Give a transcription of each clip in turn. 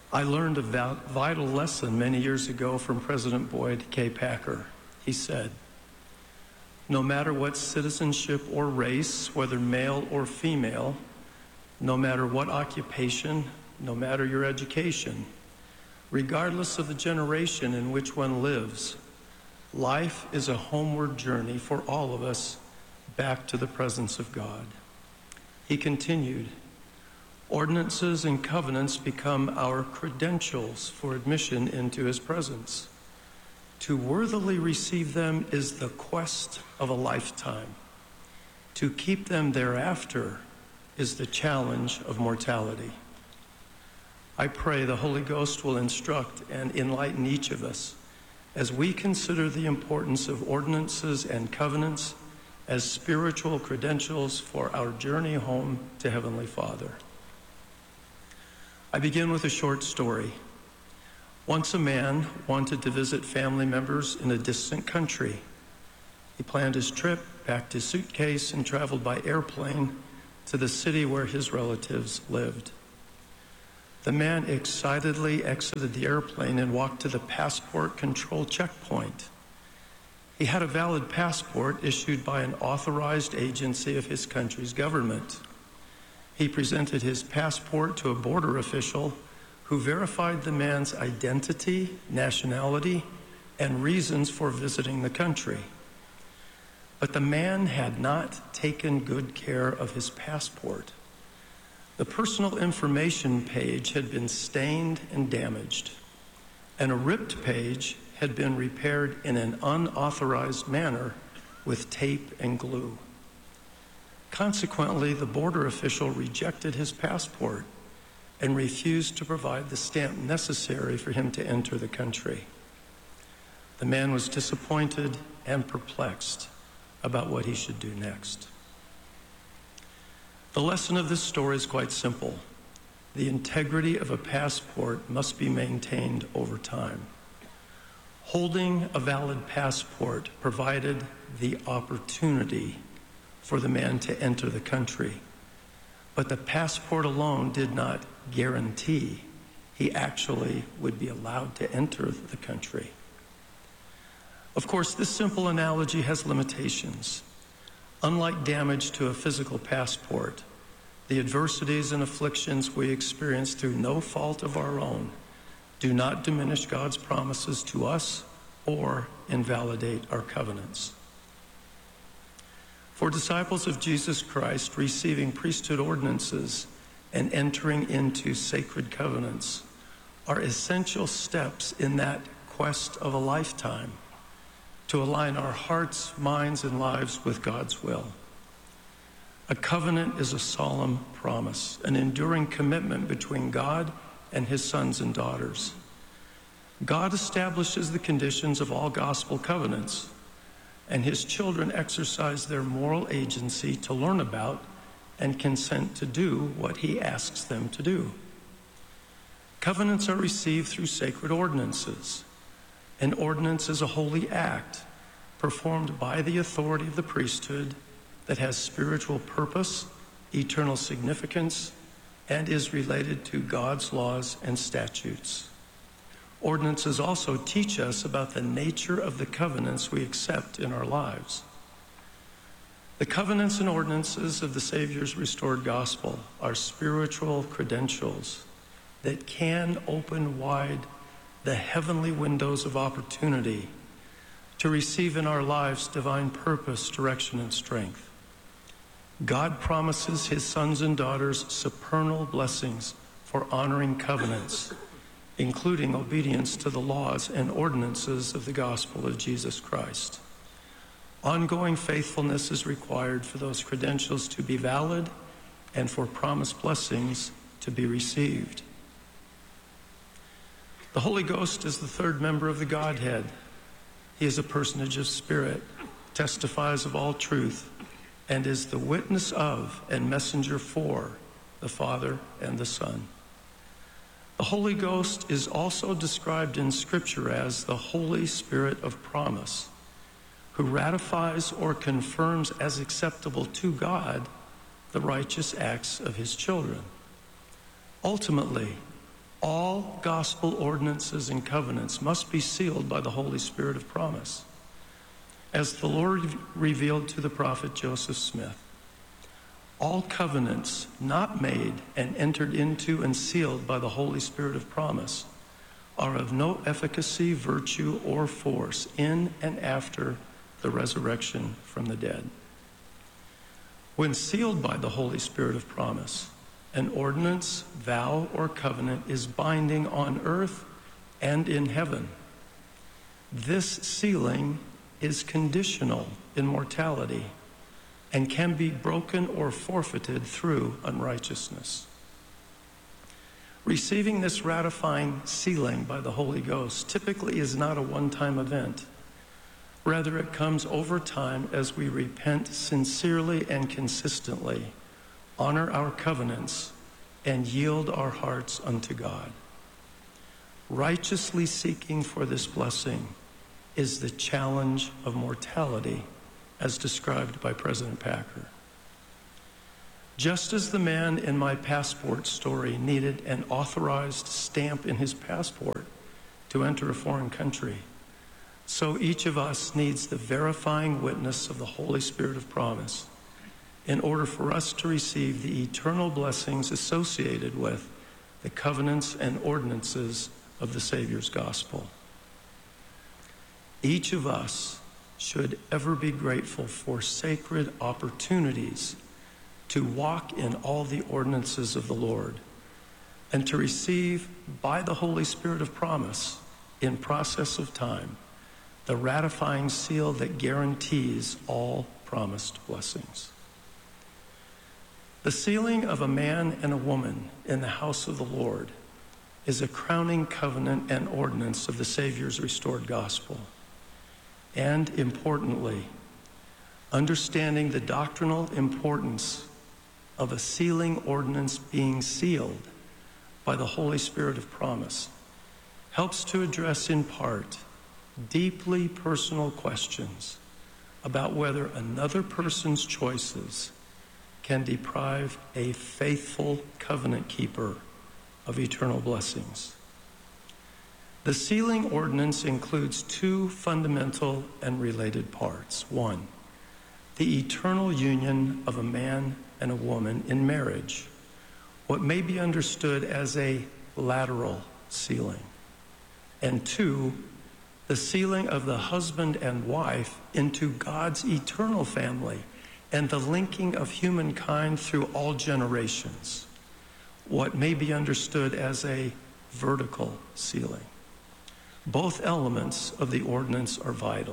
I learned a vital lesson many years ago from President Boyd K. Packer. He said, "No matter what citizenship or race, whether male or female, no matter what occupation, no matter your education, regardless of the generation in which one lives, life is a homeward journey for all of us back to the presence of God." He continued, "Ordinances and covenants become our credentials for admission into his presence. To worthily receive them is the quest of a lifetime. To keep them thereafter is the challenge of mortality." I pray the Holy Ghost will instruct and enlighten each of us as we consider the importance of ordinances and covenants as spiritual credentials for our journey home to Heavenly Father. I begin with a short story. Once a man wanted to visit family members in a distant country. He planned his trip, packed his suitcase, and traveled by airplane to the city where his relatives lived. The man excitedly exited the airplane and walked to the passport control checkpoint. He had a valid passport issued by an authorized agency of his country's government. He presented his passport to a border official who verified the man's identity, nationality, and reasons for visiting the country. But the man had not taken good care of his passport. The personal information page had been stained and damaged, and a ripped page had been repaired in an unauthorized manner with tape and glue. Consequently, the border official rejected his passport and refused to provide the stamp necessary for him to enter the country. The man was disappointed and perplexed about what he should do next. The lesson of this story is quite simple. The integrity of a passport must be maintained over time. Holding a valid passport provided the opportunity for the man to enter the country, but the passport alone did not guarantee he actually would be allowed to enter the country. Of course, this simple analogy has limitations. Unlike damage to a physical passport, the adversities and afflictions we experience through no fault of our own do not diminish God's promises to us or invalidate our covenants. For disciples of Jesus Christ, receiving priesthood ordinances and entering into sacred covenants are essential steps in that quest of a lifetime to align our hearts, minds, and lives with God's will. A covenant is a solemn promise, an enduring commitment between God and his sons and daughters. God establishes the conditions of all gospel covenants, and his children exercise their moral agency to learn about and consent to do what he asks them to do. Covenants are received through sacred ordinances. An ordinance is a holy act performed by the authority of the priesthood that has spiritual purpose, eternal significance, and is related to God's laws and statutes. Ordinances also teach us about the nature of the covenants we accept in our lives. The covenants and ordinances of the Savior's restored gospel are spiritual credentials that can open wide the heavenly windows of opportunity to receive in our lives divine purpose, direction, and strength. God promises his sons and daughters supernal blessings for honoring covenants, including obedience to the laws and ordinances of the gospel of Jesus Christ. Ongoing faithfulness is required for those credentials to be valid and for promised blessings to be received. The Holy Ghost is the third member of the Godhead. He is a personage of spirit, testifies of all truth, and is the witness of and messenger for the Father and the Son. The Holy Ghost is also described in Scripture as the Holy Spirit of promise, who ratifies or confirms as acceptable to God the righteous acts of his children. Ultimately, All gospel ordinances and covenants must be sealed by the Holy Spirit of promise. As the Lord revealed to the prophet Joseph Smith, all covenants not made and entered into and sealed by the Holy Spirit of promise are of no efficacy, virtue, or force in and after the resurrection from the dead. When sealed by the Holy Spirit of promise, an ordinance, vow, or covenant is binding on earth and in heaven. This sealing is conditional in mortality and can be broken or forfeited through unrighteousness. Receiving this ratifying sealing by the Holy Ghost typically is not a one-time event. Rather, it comes over time as we repent sincerely and consistently, honor our covenants, and yield our hearts unto God. Righteously seeking for this blessing is the challenge of mortality, as described by President Packer. Just as the man in my passport story needed an authorized stamp in his passport to enter a foreign country, so each of us needs the verifying witness of the Holy Spirit of promise in order for us to receive the eternal blessings associated with the covenants and ordinances of the Savior's gospel. Each of us should ever be grateful for sacred opportunities to walk in all the ordinances of the Lord and to receive by the Holy Spirit of promise in process of time the ratifying seal that guarantees all promised blessings. The sealing of a man and a woman in the house of the Lord is a crowning covenant and ordinance of the Savior's restored gospel. And importantly, understanding the doctrinal importance of a sealing ordinance being sealed by the Holy Spirit of promise helps to address in part deeply personal questions about whether another person's choices can deprive a faithful covenant keeper of eternal blessings. The sealing ordinance includes two fundamental and related parts. One, the eternal union of a man and a woman in marriage, what may be understood as a lateral sealing. And two, the sealing of the husband and wife into God's eternal family and the linking of humankind through all generations, what may be understood as a vertical sealing. Both elements of the ordinance are vital.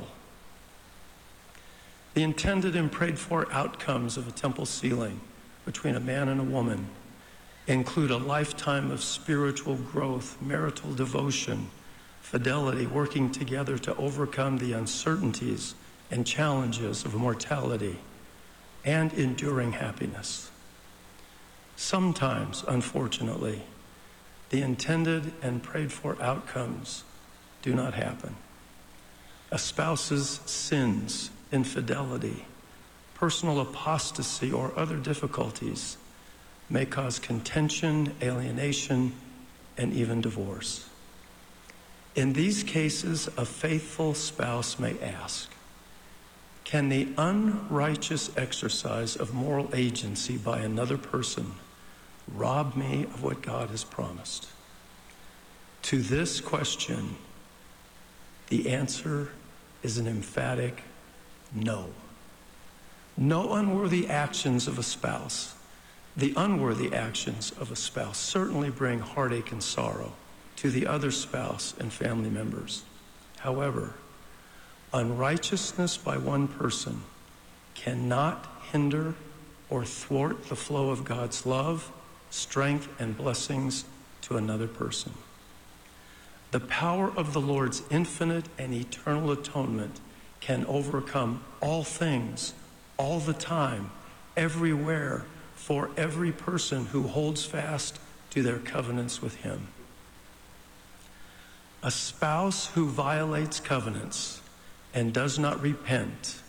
The intended and prayed for outcomes of a temple sealing between a man and a woman include a lifetime of spiritual growth, marital devotion, fidelity, working together to overcome the uncertainties and challenges of mortality, and enduring happiness. Sometimes, unfortunately, the intended and prayed for outcomes do not happen. A spouse's sins, infidelity, personal apostasy, or other difficulties may cause contention, alienation, and even divorce. In these cases, a faithful spouse may ask, can the unrighteous exercise of moral agency by another person rob me of what God has promised? To this question, the answer is an emphatic no. No unworthy actions of a spouse, the unworthy actions of a spouse, certainly bring heartache and sorrow to the other spouse and family members. However, unrighteousness by one person cannot hinder or thwart the flow of God's love, strength, and blessings to another person. The power of the Lord's infinite and eternal atonement can overcome all things, all the time, everywhere, for every person who holds fast to their covenants with Him. A spouse who violates covenants and does not repent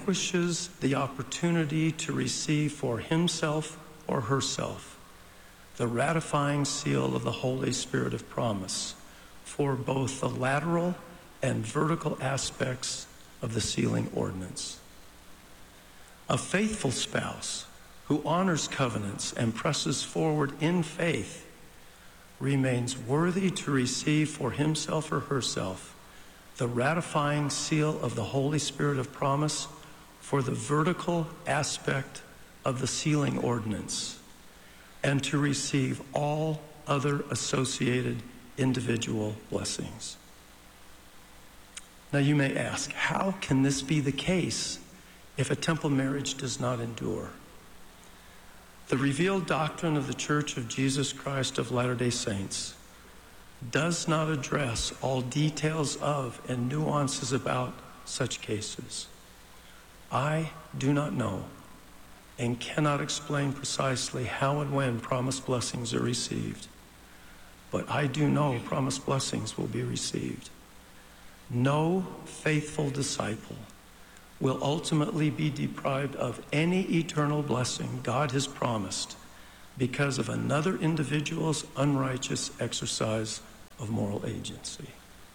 relinquishes the opportunity to receive for himself or herself the ratifying seal of the Holy Spirit of promise for both the lateral and vertical aspects of the sealing ordinance. A faithful spouse who honors covenants and presses forward in faith remains worthy to receive for himself or herself the ratifying seal of the Holy Spirit of promise for the vertical aspect of the sealing ordinance, and to receive all other associated individual blessings. Now you may ask, how can this be the case if a temple marriage does not endure? The revealed doctrine of the Church of Jesus Christ of Latter-day Saints does not address all details of and nuances about such cases. I do not know and cannot explain precisely how and when promised blessings are received, but I do know promised blessings will be received. No faithful disciple will ultimately be deprived of any eternal blessing God has promised because of another individual's unrighteous exercise of moral agency.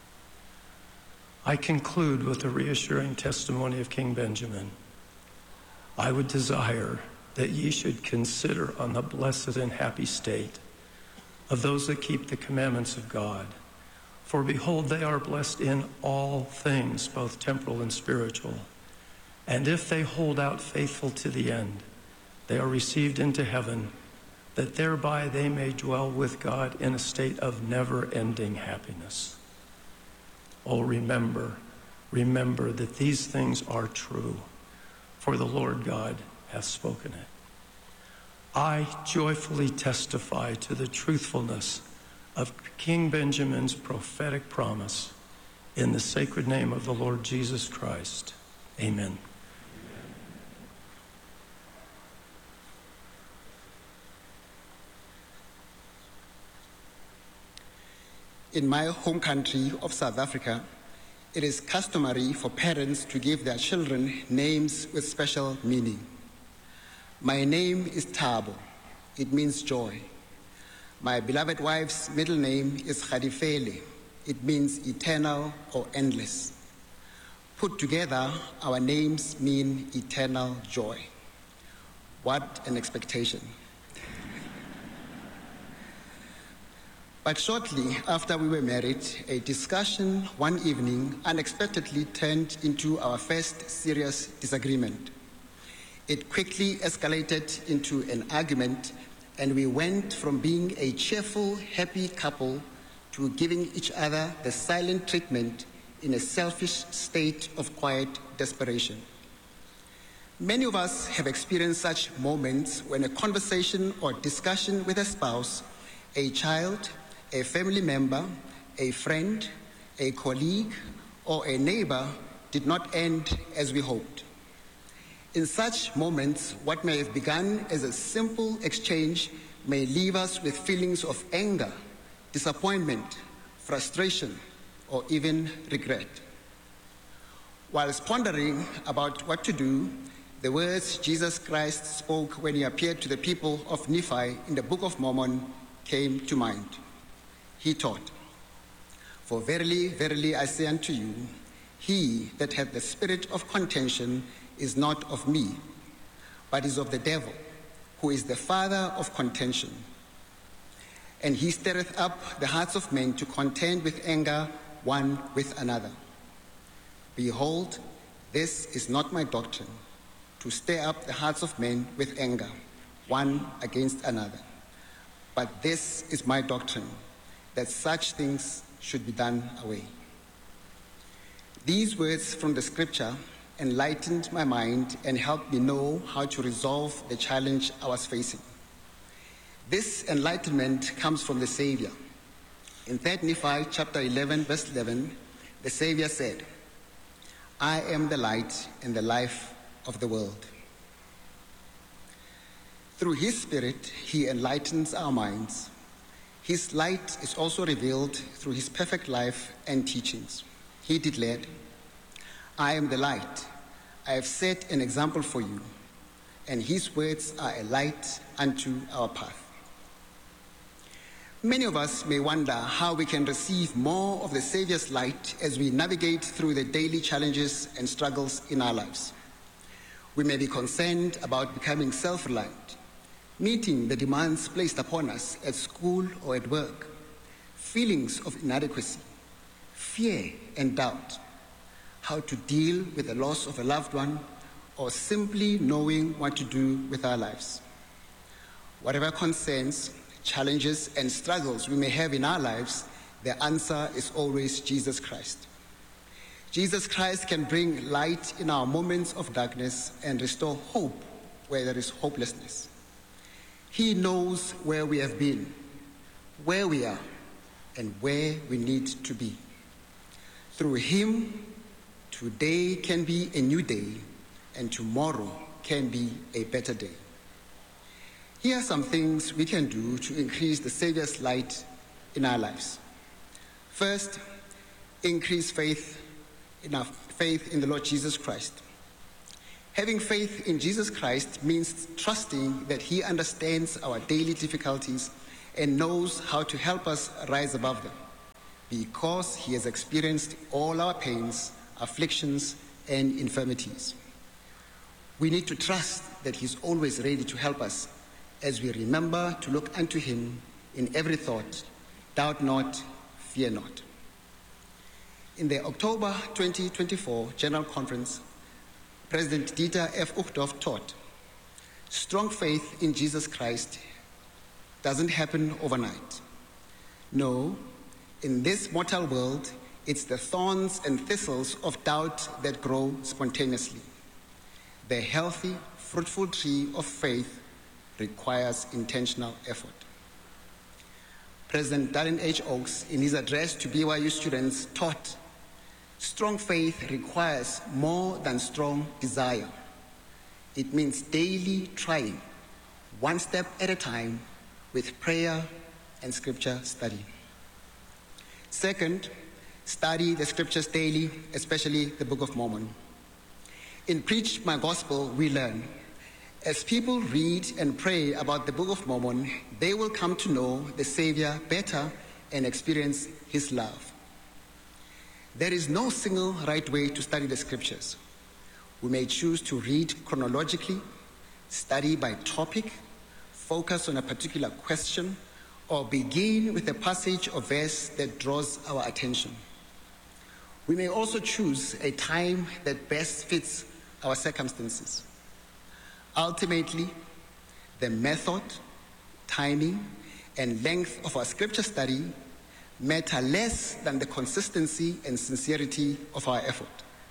I conclude with the reassuring testimony of King Benjamin. I would desire that ye should consider on the blessed and happy state of those that keep the commandments of God. For behold, they are blessed in all things, both temporal and spiritual. And if they hold out faithful to the end, they are received into heaven, that thereby they may dwell with God in a state of never-ending happiness. Oh, remember that these things are true, for the Lord God hath spoken it. I joyfully testify to the truthfulness of King Benjamin's prophetic promise in the sacred name of the Lord Jesus Christ. Amen. In my home country of South Africa, it is customary for parents to give their children names with special meaning. My name is Thabo. It means joy. My beloved wife's middle name is Khadifele. It means eternal or endless. Put together, our names mean eternal joy. What an expectation. But shortly after we were married, a discussion one evening unexpectedly turned into our first serious disagreement. It quickly escalated into an argument, and we went from being a cheerful, happy couple to giving each other the silent treatment in a selfish state of quiet desperation. Many of us have experienced such moments when a conversation or discussion with a spouse, a child, a family member, a friend, a colleague, or a neighbor did not end as we hoped. In such moments, what may have begun as a simple exchange may leave us with feelings of anger, disappointment, frustration, or even regret. Whilst pondering about what to do, the words Jesus Christ spoke when he appeared to the people of Nephi in the Book of Mormon came to mind. He taught, "For verily, verily, I say unto you, he that hath the spirit of contention is not of me, but is of the devil, who is the father of contention. And he stirreth up the hearts of men to contend with anger one with another. Behold, this is not my doctrine, to stir up the hearts of men with anger, one against another. But this is my doctrine, that such things should be done away." These words from the scripture enlightened my mind and helped me know how to resolve the challenge I was facing. This enlightenment comes from the Savior. In 3 Nephi chapter 11, verse 11, the Savior said, "I am the light and the life of the world." Through his Spirit, he enlightens our minds. His light is also revealed through his perfect life and teachings. He declared, "I am the light. I have set an example for you," and his words are a light unto our path. Many of us may wonder how we can receive more of the Savior's light as we navigate through the daily challenges and struggles in our lives. We may be concerned about becoming self-reliant, meeting the demands placed upon us at school or at work, feelings of inadequacy, fear and doubt, how to deal with the loss of a loved one, or simply knowing what to do with our lives. Whatever concerns, challenges, and struggles we may have in our lives, the answer is always Jesus Christ. Jesus Christ can bring light in our moments of darkness and restore hope where there is hopelessness. He knows where we have been, where we are, and where we need to be. Through him, today can be a new day, and tomorrow can be a better day. Here are some things we can do to increase the Savior's light in our lives. First, increase faith in the Lord Jesus Christ. Having faith in Jesus Christ means trusting that he understands our daily difficulties and knows how to help us rise above them, because he has experienced all our pains, afflictions, and infirmities. We need to trust that he's always ready to help us as we remember to look unto him in every thought. Doubt not, fear not. In the October 2024 General Conference, President Dieter F. Uchtdorf taught, strong faith in Jesus Christ doesn't happen overnight. No, in this mortal world, it's the thorns and thistles of doubt that grow spontaneously. The healthy, fruitful tree of faith requires intentional effort. President Darren H. Oaks, in his address to BYU students, taught, strong faith requires more than strong desire. It means daily trying, one step at a time, with prayer and scripture study. Second, study the scriptures daily, especially the Book of Mormon. In Preach My Gospel, we learn, as people read and pray about the Book of Mormon, they will come to know the Savior better and experience his love. There is no single right way to study the scriptures. We may choose to read chronologically, study by topic, focus on a particular question, or begin with a passage or verse that draws our attention. We may also choose a time that best fits our circumstances. Ultimately, the method, timing, and length of our scripture study matter less than the consistency and sincerity of our effort.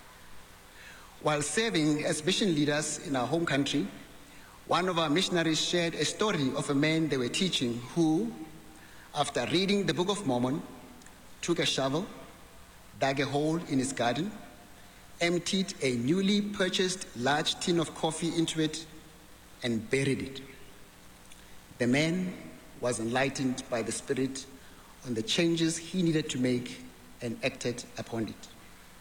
While serving as mission leaders in our home country, one of our missionaries shared a story of a man they were teaching who, after reading the Book of Mormon, took a shovel, dug a hole in his garden, emptied a newly purchased large tin of coffee into it, and buried it. The man was enlightened by the Spirit on the changes he needed to make and acted upon it.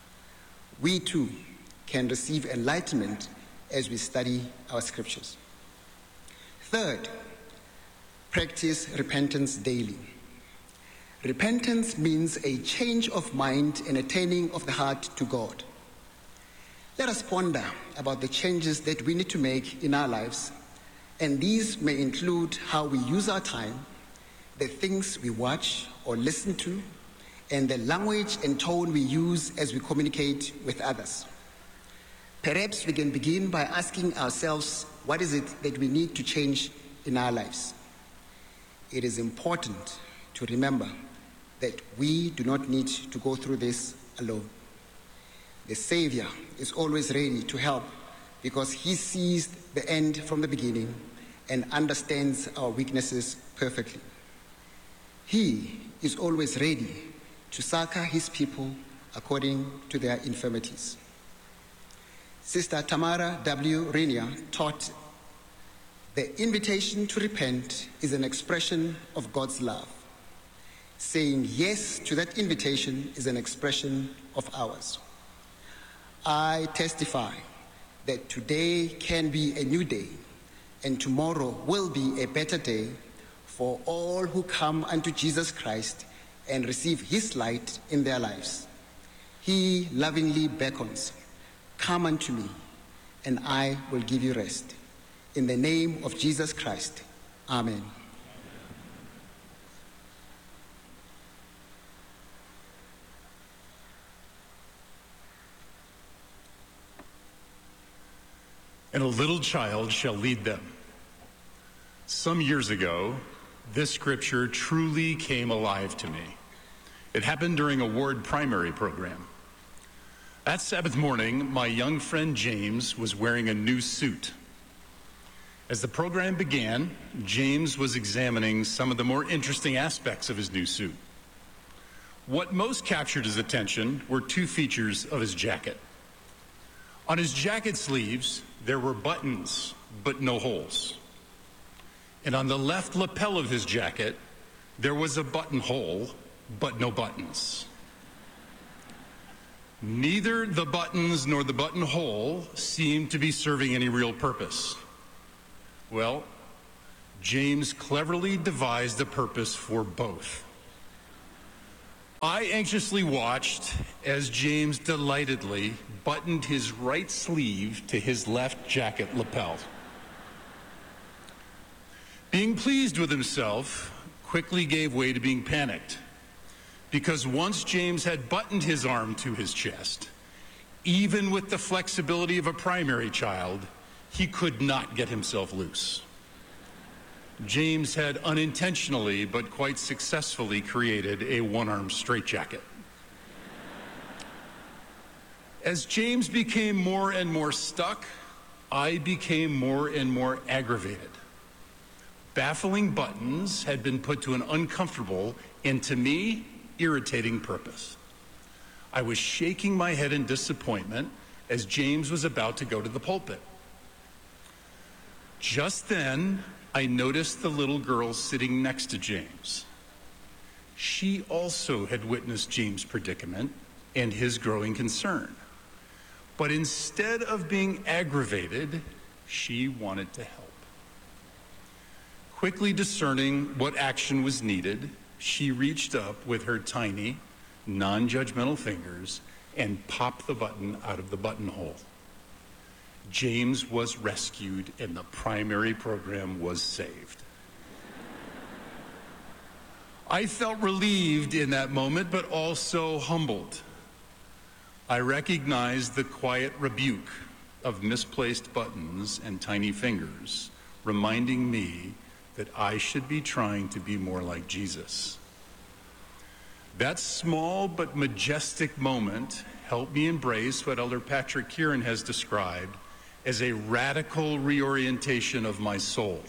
We too can receive enlightenment as we study our scriptures. Third, practice repentance daily. Repentance means a change of mind and a turning of the heart to God. Let us ponder about the changes that we need to make in our lives, and these may include how we use our time, the things we watch or listen to, and the language and tone we use as we communicate with others. Perhaps we can begin by asking ourselves, what is it that we need to change in our lives? It is important to remember that we do not need to go through this alone. The Savior is always ready to help because he sees the end from the beginning and understands our weaknesses perfectly. He is always ready to succor his people according to their infirmities. Sister Tamara W. Rainier taught, the invitation to repent is an expression of God's love. Saying yes to that invitation is an expression of ours. I testify that today can be a new day and tomorrow will be a better day, for all who come unto Jesus Christ and receive his light in their lives. He lovingly beckons, "Come unto me, and I will give you rest." In the name of Jesus Christ, amen. And a little child shall lead them. Some years ago, this scripture truly came alive to me. It happened during a ward primary program. That Sabbath morning, my young friend James was wearing a new suit. As the program began, James was examining some of the more interesting aspects of his new suit. What most captured his attention were two features of his jacket. On his jacket sleeves, there were buttons, but no holes. And on the left lapel of his jacket, there was a buttonhole, but no buttons. Neither the buttons nor the buttonhole seemed to be serving any real purpose. Well, James cleverly devised a purpose for both. I anxiously watched as James delightedly buttoned his right sleeve to his left jacket lapel. Being pleased with himself quickly gave way to being panicked, because once James had buttoned his arm to his chest, even with the flexibility of a primary child, he could not get himself loose. James had unintentionally but quite successfully created a one-arm straitjacket. As James became more and more stuck, I became more and more aggravated. Baffling buttons had been put to an uncomfortable and, to me, irritating purpose. I was shaking my head in disappointment as James was about to go to the pulpit. Just then, I noticed the little girl sitting next to James. She also had witnessed James' predicament and his growing concern. But instead of being aggravated, she wanted to help. Quickly discerning what action was needed, she reached up with her tiny, non-judgmental fingers and popped the button out of the buttonhole. James was rescued and the primary program was saved. I felt relieved in that moment, but also humbled. I recognized the quiet rebuke of misplaced buttons and tiny fingers, reminding me that I should be trying to be more like Jesus. That small but majestic moment helped me embrace what Elder Patrick Kieran has described as a radical reorientation of my soul.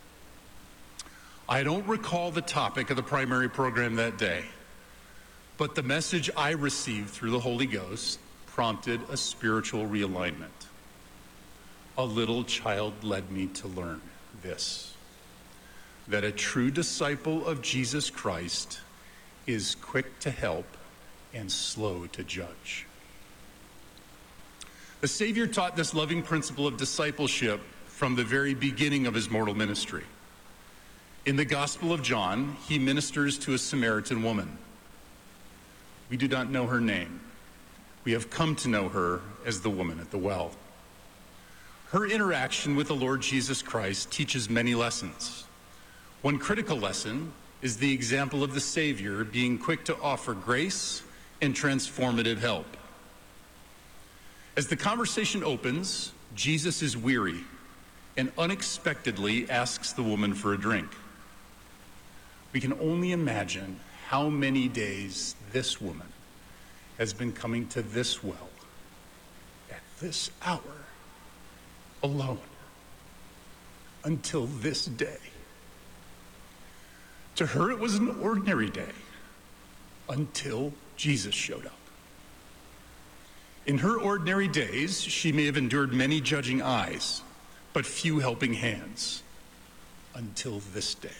I don't recall the topic of the primary program that day, but the message I received through the Holy Ghost prompted a spiritual realignment. A little child led me to learn this, that a true disciple of Jesus Christ is quick to help and slow to judge. The Savior taught this loving principle of discipleship from the very beginning of his mortal ministry. In the Gospel of John, he ministers to a Samaritan woman. We do not know her name. We have come to know her as the woman at the well. Her interaction with the Lord Jesus Christ teaches many lessons. One critical lesson is the example of the Savior being quick to offer grace and transformative help. As the conversation opens, Jesus is weary and unexpectedly asks the woman for a drink. We can only imagine how many days this woman has been coming to this well at this hour alone until this day. To her, it was an ordinary day until Jesus showed up. In her ordinary days, she may have endured many judging eyes, but few helping hands until this day.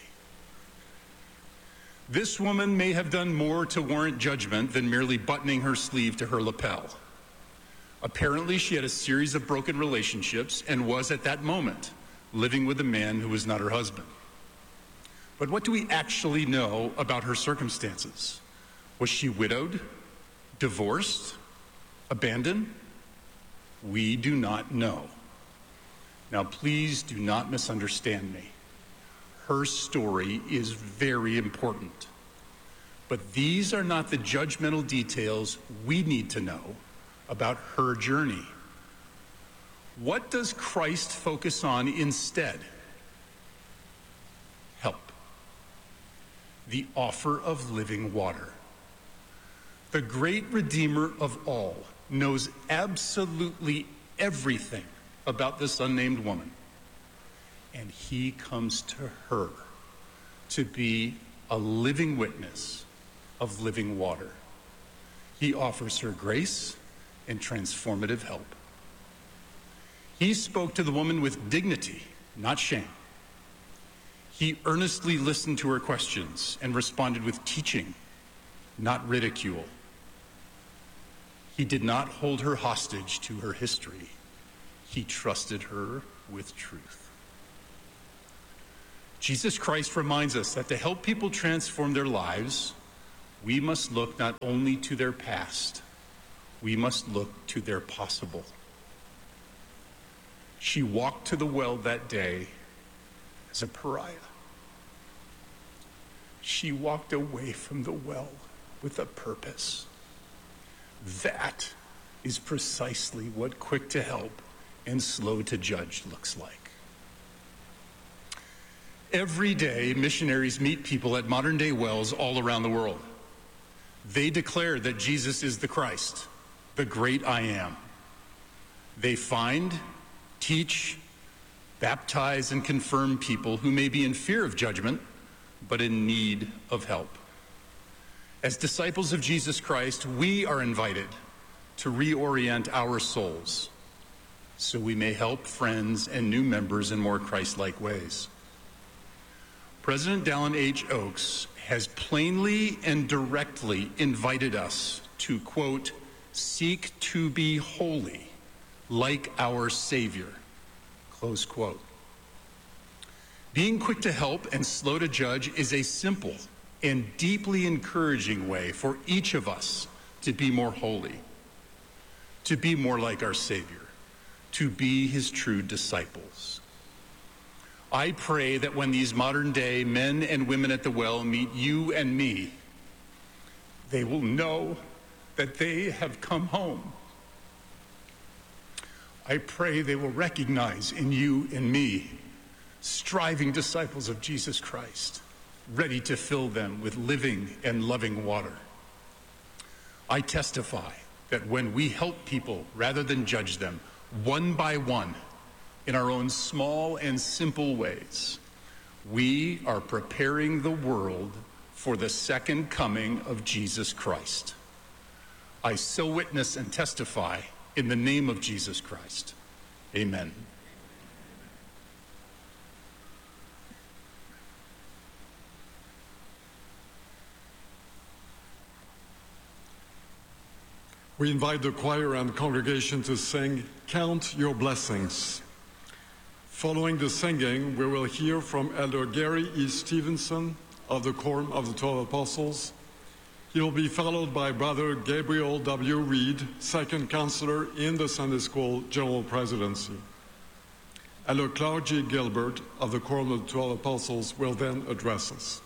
This woman may have done more to warrant judgment than merely buttoning her sleeve to her lapel. Apparently, she had a series of broken relationships and was, at that moment, living with a man who was not her husband. But what do we actually know about her circumstances? Was she widowed, divorced, abandoned? We do not know. Now, please do not misunderstand me. Her story is very important. But these are not the judgmental details we need to know about her journey. What does Christ focus on instead? Help. The offer of living water. The great Redeemer of all knows absolutely everything about this unnamed woman. And he comes to her to be a living witness of living water. He offers her grace and transformative help. He spoke to the woman with dignity, not shame. He earnestly listened to her questions and responded with teaching, not ridicule. He did not hold her hostage to her history. He trusted her with truth. Jesus Christ reminds us that to help people transform their lives, we must look not only to their past, we must look to their possible. She walked to the well that day as a pariah. She walked away from the well with a purpose. That is precisely what quick to help and slow to judge looks like. Every day, missionaries meet people at modern-day wells all around the world. They declare that Jesus is the Christ, the great I am. They find, teach, baptize, and confirm people who may be in fear of judgment, but in need of help. As disciples of Jesus Christ, we are invited to reorient our souls so we may help friends and new members in more Christ-like ways. President Dallin H. Oaks has plainly and directly invited us to, quote, seek to be holy like our Savior, close quote. Being quick to help and slow to judge is a simple and deeply encouraging way for each of us to be more holy, to be more like our Savior, to be his true disciples. I pray that when these modern-day men and women at the well meet you and me, they will know that they have come home. I pray they will recognize in you and me striving disciples of Jesus Christ, ready to fill them with living and loving water. I testify that when we help people rather than judge them, one by one, in our own small and simple ways, we are preparing the world for the second coming of Jesus Christ. I so witness and testify in the name of Jesus Christ. Amen. We invite the choir and congregation to sing Count Your Blessings. Following the singing, we will hear from Elder Gary E. Stevenson of the Quorum of the 12 Apostles. He will be followed by Brother Gabriel W. Reed, second counselor in the Sunday School General Presidency. Elder Clark G. Gilbert of the Quorum of the 12 Apostles will then address us.